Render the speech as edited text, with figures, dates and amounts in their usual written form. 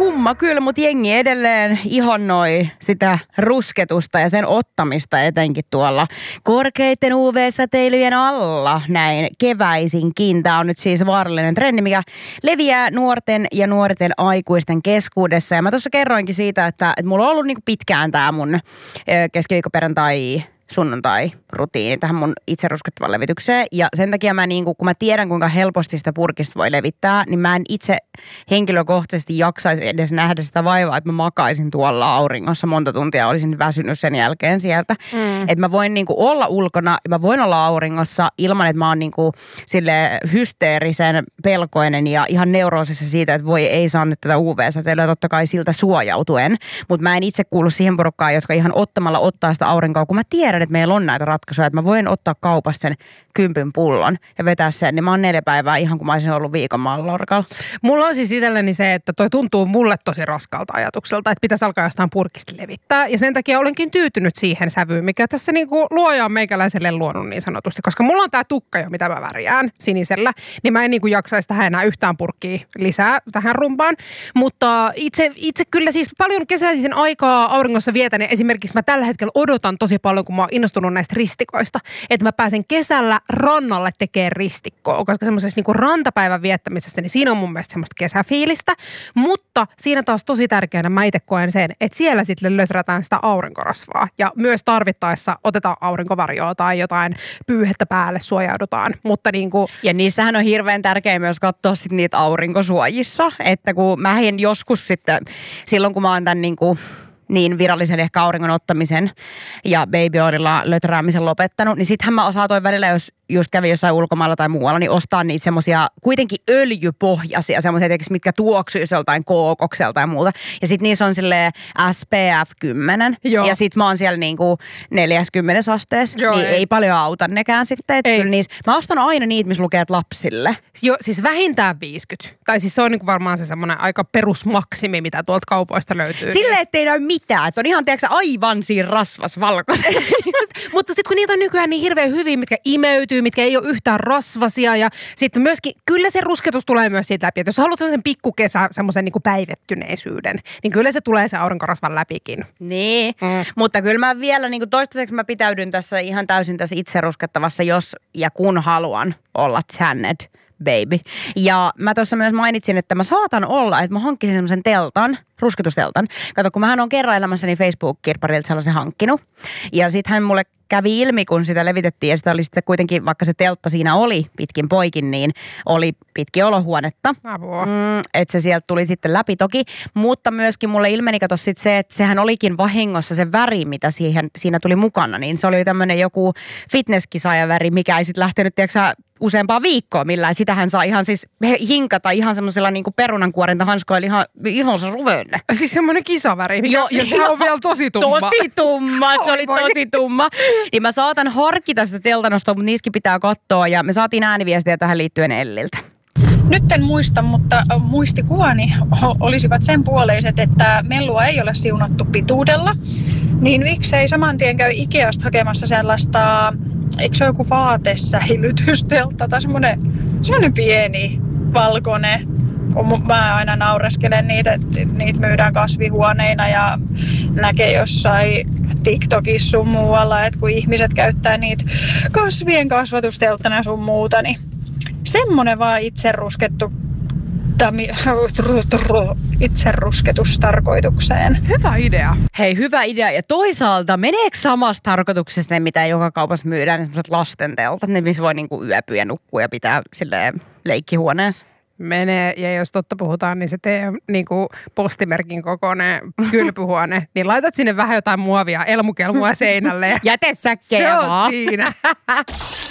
kumma kyllä, mutta jengi edelleen ihonnoi sitä rusketusta ja sen ottamista etenkin tuolla korkeiden UV-säteilyjen alla näin keväisinkin. Tämä on nyt siis vaarallinen trendi, mikä leviää nuorten ja nuorten aikuisten keskuudessa. Ja mä tuossa kerroinkin siitä, että mulla on ollut niinku pitkään tämä mun keskiviikkoperjantai sunnuntai-rutiini tähän mun itse ruskettavan levitykseen. Ja sen takia mä kun mä tiedän kuinka helposti sitä purkista voi levittää, niin mä en itse henkilökohtaisesti jaksaisi edes nähdä sitä vaivaa, että mä makaisin tuolla auringossa monta tuntia, olisin väsynyt sen jälkeen sieltä. Että mä voin olla ulkona, mä voin olla auringossa ilman, että mä oon sille hysteerisen pelkoinen ja ihan neuroosissa siitä, että ei saa nyt tätä UV-säteilyä totta kai siltä suojautuen. Mutta mä en itse kuulu siihen porukkaan, jotka ihan ottamalla ottaa sitä aurinkoa, kun mä tiedän, että meillä on näitä ratkaisuja, että mä voin ottaa kaupassa sen 10 pullon ja vetää sen, niin mä oon 4 päivää ihan kuin mä olisin ollut viikon Mallorcalla. Mulla on siis itselleni se, että toi tuntuu mulle tosi raskalta ajatukselta, että pitäisi alkaa jostain purkista levittää. Ja sen takia olenkin tyytynyt siihen sävyyn, mikä tässä luoja on meikäläiselle luonut niin sanotusti. Koska mulla on tää tukka jo, mitä mä värjään sinisellä, niin mä en jaksaisi tähän enää yhtään purkkia lisää tähän rumpaan. Mutta itse kyllä siis paljon kesäisin aikaa auringossa vietän ja esimerkiksi mä tällä hetkellä odotan tosi paljon, kun mä oon innostunut näistä ristikoista, että mä pääsen kesällä rannalle tekemään ristikkoa, koska semmoisessa rantapäivän viettämisessä, niin siinä on mun mielestä semmoista kesäfiilistä, mutta siinä taas tosi tärkeänä mä itse koen sen, että siellä sitten löträtään sitä aurinkorasvaa ja myös tarvittaessa otetaan aurinkovarjoa tai jotain pyyhettä päälle, suojaudutaan, mutta Ja niissähän on hirveän tärkeää myös katsoa sitten niitä aurinkosuojissa, että kun mä joskus sitten, silloin kun mä oon tämän niin virallisen ehkä auringon ottamisen ja baby oililla löträämisen lopettanut, niin sittenhän mä saatoin välillä, jos just kävi jossain ulkomailla tai muualla, niin ostaa niitä semmoisia kuitenkin öljypohjaisia, semmoisia, mitkä tuoksuisi joltain kookokselta ja muuta. Ja sitten niissä on silleen SPF 10. Joo. Ja sitten mä oon siellä 40 asteessa, joo, niin ei paljon auta nekään sitten. Mä ostan aina niitä, missä lukee, että lapsille. Joo, siis vähintään 50. Tai siis se on varmaan se semmoinen aika perusmaksimi, mitä tuolta kaupoista löytyy. Silleen, ettei näy mitään. Että on ihan, aivan siinä rasvas valkoisen. Mutta sitten kun niitä on nykyään niin hirveän hyviä, mitkä imeytyy, mitkä ei ole yhtään rasvasia ja sitten myöskin, kyllä se rusketus tulee myös siitä läpi, että jos haluat sellaisen pikkukesä, semmoisen päivettyneisyyden, niin kyllä se tulee se aurinkorasvan läpikin. Niin, mutta kyllä mä vielä toistaiseksi mä pitäydyn tässä ihan täysin tässä itse ruskettavassa, jos ja kun haluan olla tanned baby. Ja mä tuossa myös mainitsin, että mä saatan olla, että mä hankkisin semmoisen teltan, rusketusteltan. Kato, kun mähän on kerran elämässäni Facebook-kirpparilta sellaisen hankkinut. Ja sit hän mulle kävi ilmi, kun sitä levitettiin ja sitä oli sitten kuitenkin, vaikka se teltta siinä oli pitkin poikin, niin oli pitkin olohuonetta. Että se sieltä tuli sitten läpi toki. Mutta myöskin mulle ilmeni kato sit se, että sehän olikin vahingossa se väri, mitä siinä tuli mukana. Niin se oli tämmöinen joku fitnesskisaajaväri, mikä ei sitten lähtenyt, useampaa viikkoa millään. Sitähän saa ihan siis hinkata ihan semmoisella perunankuorinta hanskoilla ihan se ruveille. Siis semmoinen kisaväri, ja se on vielä tosi tumma. Tosi tumma, se oli tosi tumma. Niin mä saatan harkita sitä teltanostoa, mutta niissäkin pitää katsoa ja me saatiin ääniviestiä tähän liittyen Elliltä. Nyt en muista, mutta muistikuvani olisivat sen puoleiset, että mellua ei ole siunattu pituudella. Niin miksei saman tien käy Ikeasta hakemassa sellaista, eikö se ole joku vaatesäilytysteltta tai semmoinen pieni valkoinen. Kun mä aina naureskelen niitä, että niitä myydään kasvihuoneina ja näkee jossain TikTokissa sun muualla, että kun ihmiset käyttää niitä kasvien kasvatustelttana sun muuta, niin semmonen vaan itserusketustarkoitukseen. Hyvä idea. Hei, hyvä idea. Ja toisaalta, meneekö samassa tarkoituksessa ne, mitä joka kaupassa myydään, ne semmoiset lastenteltat, ne missä voi yöpyä ja nukkua ja pitää silleen leikkihuoneessa? Menee, ja jos totta puhutaan, niin se postimerkin kokoinen kylpyhuone, niin laitat sinne vähän jotain muovia, elmukelmua seinälle. Jätesäkkejä vaan. Se on siinä.